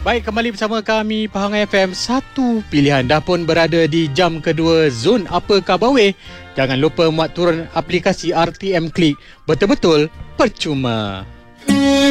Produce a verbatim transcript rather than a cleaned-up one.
Baik, kembali bersama kami Pahangai F M. Satu pilihan dah pun berada di jam kedua Zon Apa Khabar Weh. Jangan lupa muat turun aplikasi R T M Click. Betul-betul percuma.